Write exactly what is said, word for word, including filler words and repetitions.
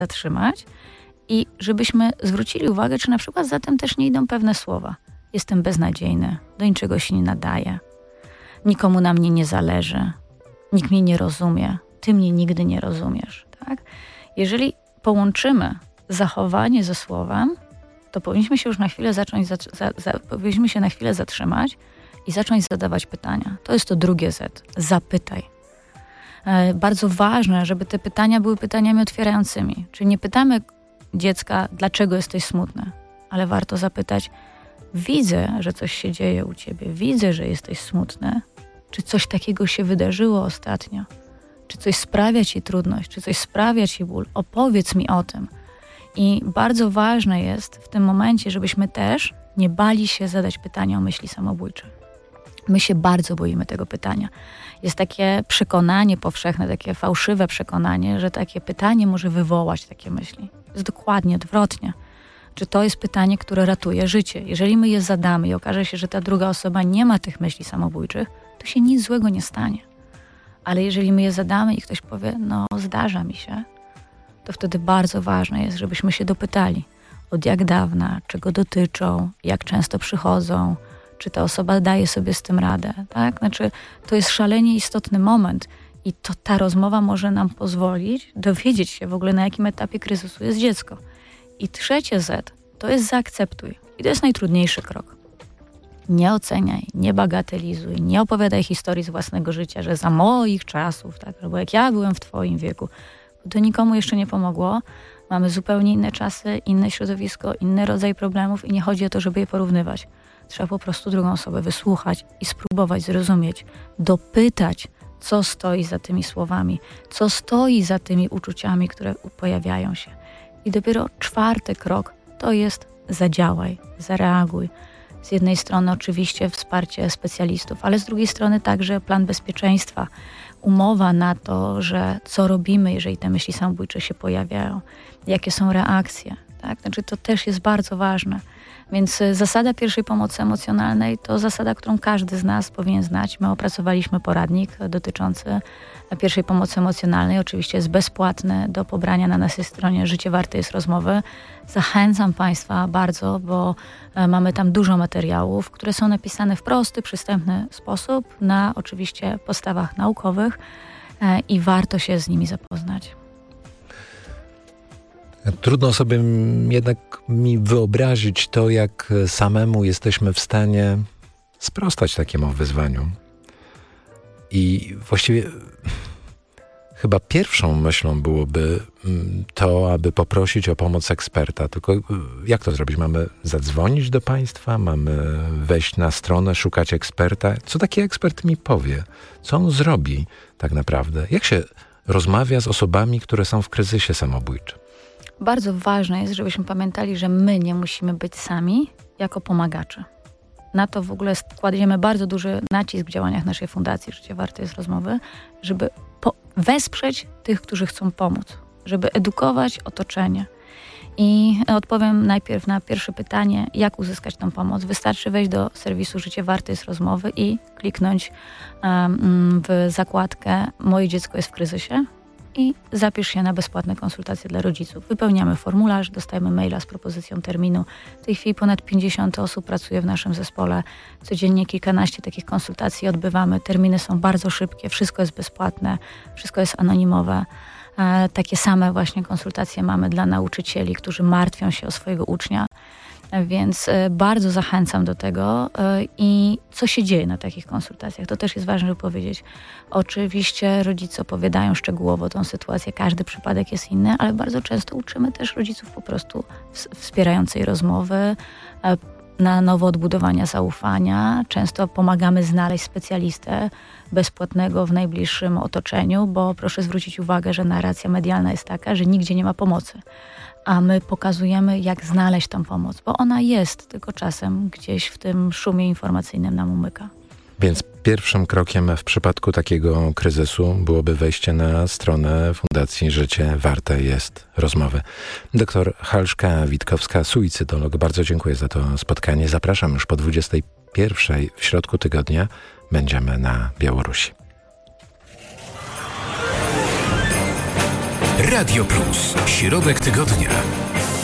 zatrzymać i żebyśmy zwrócili uwagę, czy na przykład za tym też nie idą pewne słowa. Jestem beznadziejny, do niczego się nie nadaję, nikomu na mnie nie zależy, nikt mnie nie rozumie, ty mnie nigdy nie rozumiesz. Tak? Jeżeli połączymy zachowanie ze słowem, to powinniśmy się już na chwilę zacząć, za, za, za, powinniśmy się na chwilę zatrzymać i zacząć zadawać pytania. To jest to drugie Z. Zapytaj. E, bardzo ważne, żeby te pytania były pytaniami otwierającymi. Czyli nie pytamy dziecka, dlaczego jesteś smutny, ale warto zapytać, widzę, że coś się dzieje u ciebie, widzę, że jesteś smutny. Czy coś takiego się wydarzyło ostatnio? Czy coś sprawia ci trudność? Czy coś sprawia ci ból? Opowiedz mi o tym. I bardzo ważne jest w tym momencie, żebyśmy też nie bali się zadać pytania o myśli samobójcze. My się bardzo boimy tego pytania. Jest takie przekonanie powszechne, takie fałszywe przekonanie, że takie pytanie może wywołać takie myśli. Jest dokładnie odwrotnie. Czy to jest pytanie, które ratuje życie? Jeżeli my je zadamy i okaże się, że ta druga osoba nie ma tych myśli samobójczych, to się nic złego nie stanie. Ale jeżeli my je zadamy i ktoś powie, no zdarza mi się, to wtedy bardzo ważne jest, żebyśmy się dopytali, od jak dawna, czego dotyczą, jak często przychodzą, czy ta osoba daje sobie z tym radę. Tak? Znaczy, to jest szalenie istotny moment i to ta rozmowa może nam pozwolić dowiedzieć się w ogóle, na jakim etapie kryzysu jest dziecko. I trzecie Z to jest zaakceptuj. I to jest najtrudniejszy krok. Nie oceniaj, nie bagatelizuj, nie opowiadaj historii z własnego życia, że za moich czasów, tak, albo jak ja byłem w twoim wieku. Bo to nikomu jeszcze nie pomogło. Mamy zupełnie inne czasy, inne środowisko, inny rodzaj problemów i nie chodzi o to, żeby je porównywać. Trzeba po prostu drugą osobę wysłuchać i spróbować zrozumieć, dopytać, co stoi za tymi słowami, co stoi za tymi uczuciami, które pojawiają się. I dopiero czwarty krok to jest zadziałaj, zareaguj. Z jednej strony oczywiście wsparcie specjalistów, ale z drugiej strony także plan bezpieczeństwa. Umowa na to, że co robimy, jeżeli te myśli samobójcze się pojawiają, jakie są reakcje. Tak? Znaczy to też jest bardzo ważne. Więc zasada pierwszej pomocy emocjonalnej to zasada, którą każdy z nas powinien znać. My opracowaliśmy poradnik dotyczący pierwszej pomocy emocjonalnej. Oczywiście jest bezpłatny do pobrania na naszej stronie Życie warte jest rozmowy. Zachęcam Państwa bardzo, bo mamy tam dużo materiałów, które są napisane w prosty, przystępny sposób na oczywiście podstawach naukowych i warto się z nimi zapoznać. Trudno sobie jednak mi wyobrazić to, jak samemu jesteśmy w stanie sprostać takiemu wyzwaniu. I właściwie chyba pierwszą myślą byłoby to, aby poprosić o pomoc eksperta. Tylko jak to zrobić? Mamy zadzwonić do państwa? Mamy wejść na stronę, szukać eksperta? Co taki ekspert mi powie? Co on zrobi tak naprawdę? Jak się rozmawia z osobami, które są w kryzysie samobójczym? Bardzo ważne jest, żebyśmy pamiętali, że my nie musimy być sami jako pomagacze. Na to w ogóle kładziemy bardzo duży nacisk w działaniach naszej fundacji Życie warte jest rozmowy, żeby po- wesprzeć tych, którzy chcą pomóc, żeby edukować otoczenie. I odpowiem najpierw na pierwsze pytanie, jak uzyskać tą pomoc. Wystarczy wejść do serwisu Życie warte jest rozmowy i kliknąć um, w zakładkę Moje dziecko jest w kryzysie i zapisz się na bezpłatne konsultacje dla rodziców. Wypełniamy formularz, dostajemy maila z propozycją terminu. W tej chwili ponad pięćdziesiąt osób pracuje w naszym zespole. Codziennie kilkanaście takich konsultacji odbywamy. Terminy są bardzo szybkie, wszystko jest bezpłatne, wszystko jest anonimowe. E, takie same właśnie konsultacje mamy dla nauczycieli, którzy martwią się o swojego ucznia. Więc bardzo zachęcam do tego. I co się dzieje na takich konsultacjach? To też jest ważne, żeby powiedzieć. Oczywiście rodzice opowiadają szczegółowo tą sytuację, każdy przypadek jest inny, ale bardzo często uczymy też rodziców po prostu wspierającej rozmowy, na nowo odbudowania zaufania. Często pomagamy znaleźć specjalistę bezpłatnego w najbliższym otoczeniu, bo proszę zwrócić uwagę, że narracja medialna jest taka, że nigdzie nie ma pomocy. A my pokazujemy, jak znaleźć tą pomoc, bo ona jest, tylko czasem gdzieś w tym szumie informacyjnym nam umyka. Więc pierwszym krokiem w przypadku takiego kryzysu byłoby wejście na stronę Fundacji Życie warte jest rozmowy. Doktor Halszka Witkowska, suicydolog, bardzo dziękuję za to spotkanie. Zapraszam już po dwudziestej pierwszej w środku tygodnia. Będziemy na Białorusi. Radio Plus. Środek tygodnia.